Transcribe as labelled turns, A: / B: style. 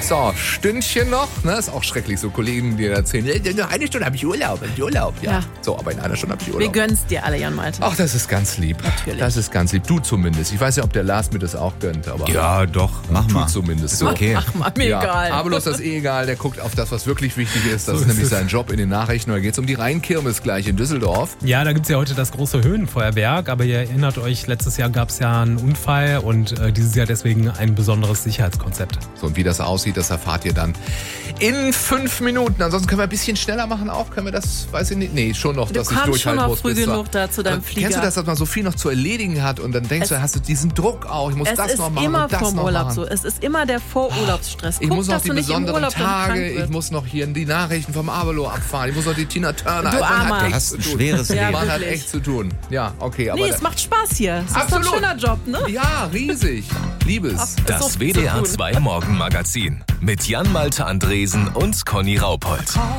A: So, Stündchen noch. Ne? Ist auch schrecklich, so Kollegen, die erzählen, nur eine Stunde habe ich Urlaub. Ja. So, aber in einer Stunde habe ich Urlaub.
B: Wir gönnen's dir alle, Jan Malte.
A: Ach, das ist ganz lieb.
B: Natürlich.
A: Das ist ganz lieb. Du zumindest. Ich weiß ja, ob der Lars mir das auch gönnt, aber
C: Ja, doch, mach mal.
A: du zumindest.
C: Ist okay.
B: Ach mal, mir egal.
A: Aber bloß das egal. Der guckt auf das, was wirklich wichtig ist. Das ist nämlich sein Job in den Nachrichten. Da geht es um die Rheinkirmes gleich in Düsseldorf.
D: Ja, da gibt es ja heute das große Höhenfeuerwerk, aber ihr erinnert euch, letztes Jahr gab es ja einen Unfall und dieses Jahr deswegen ein besonderes Sicherheitskonzept.
A: So, und wie das aussieht, das erfahrt ihr dann in 5 Minuten. Ansonsten können wir ein bisschen schneller machen auch. Können wir das, weiß ich nicht. Nee, schon noch, dass ich
B: Du kommst schon
A: durchhalten
B: noch
A: muss.
B: früh
A: bis
B: genug da zu deinem Flieger.
A: Kennst du das, dass man so viel noch zu erledigen hat und dann denkst du, hast du diesen Druck auch, ich muss
B: Es
A: das
B: ist
A: noch machen
B: immer
A: und das
B: vom
A: noch
B: Urlaub
A: machen.
B: so. Es ist immer der Vorurlaubsstress.
A: Ich muss noch
B: dass
A: die
B: du nicht im
A: besonderen
B: Urlaub dann krank
A: Tage, ich
B: wirst.
A: muss noch hier die Nachrichten vom Avelo abfahren, ich muss noch die Tina Turner.
B: Du
A: Man
B: Armer.
A: hat echt
C: Hast
A: zu
C: ein
A: tun.
C: schweres
B: Ja,
C: Leben.
A: Man hat
B: wirklich.
A: echt zu tun. Ja, okay. Aber
B: Nee, es macht Spaß hier. Es ist
A: Absolut.
B: doch ein schöner Job, ne?
A: ja, riesig. Liebes.
B: Ist so
E: Das
B: viel zu
E: WDR
B: tun.
E: 2 Morgenmagazin mit Jan Malte Andresen und Conny Raupold.